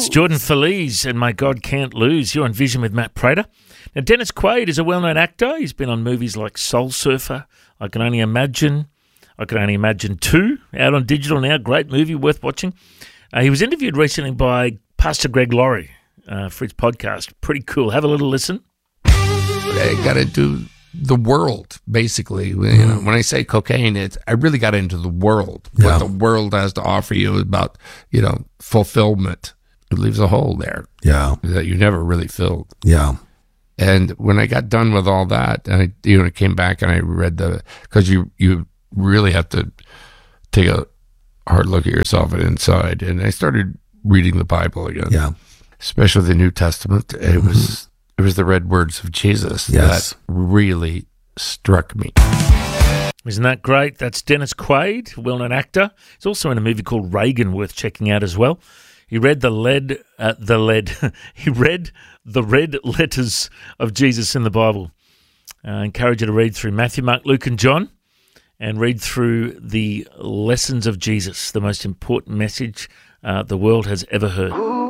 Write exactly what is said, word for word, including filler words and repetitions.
It's Jordan Feliz and My God Can't Lose. You're on Vision with Matt Prater. Now, Dennis Quaid is a well-known actor. He's been on movies like Soul Surfer, I Can Only Imagine, I Can Only Imagine two, out on digital now. Great movie, worth watching. Uh, he was interviewed recently by Pastor Greg Laurie uh, for his podcast. Pretty cool. Have a little listen. I got into the world, basically. You know, when I say cocaine, it's I really got into the world. Yeah. What the world has to offer you about, you know, fulfillment. It leaves a hole there Yeah. that you never really filled. Yeah. And when I got done with all that, and I, you know, came back and I read the, because you you really have to take a hard look at yourself and inside. And I started reading the Bible again. Yeah. Especially the New Testament. It mm-hmm. was it was the red words of Jesus yes. that really struck me. Isn't that great? That's Dennis Quaid, well-known actor. He's also in a movie called Reagan, worth checking out as well. He read the lead, uh, the lead. he read the red letters of Jesus in the Bible. Uh, I encourage you to read through Matthew, Mark, Luke, and John, and read through the lessons of Jesus, the most important message uh, the world has ever heard.